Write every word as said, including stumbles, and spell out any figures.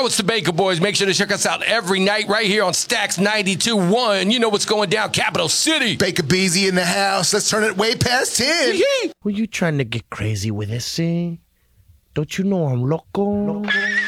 know it's the Baker Boys. Make sure to check us out every night right here on Stacks ninety-two point one. You know what's going down, Capital City. Baker Beezy in the house. Let's turn it way past ten. Were you trying to get crazy with this, eh? Don't you know I'm loco? loco.